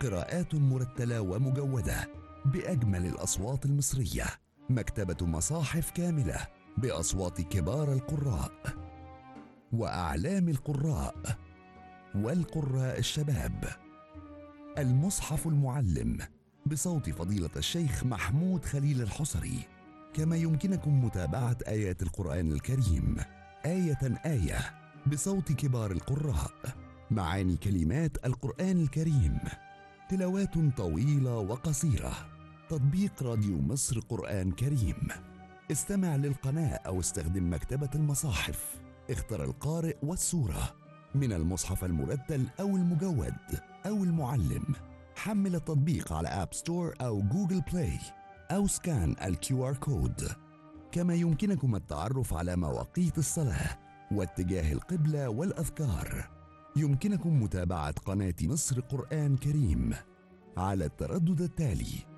قراءات مرتلة ومجودة بأجمل الأصوات المصرية. مكتبة مصاحف كاملة بأصوات كبار القراء وأعلام القراء والقراء الشباب. المصحف المعلم بصوت فضيلة الشيخ محمود خليل الحصري. كما يمكنكم متابعة آيات القرآن الكريم آية آية بصوت كبار القراء، معاني كلمات القرآن الكريم، تلاوات طويلة وقصيرة. تطبيق راديو مصر قرآن كريم. استمع للقناة أو استخدم مكتبة المصاحف. اختر القارئ والسورة من المصحف المرتل أو المجود أو المعلم. حمل التطبيق على آب ستور أو جوجل بلاي أو سكان QR كود. كما يمكنكم التعرف على مواقيت الصلاة واتجاه القبلة والأذكار. يمكنكم متابعة قناة مصر قرآن كريم على التردد التالي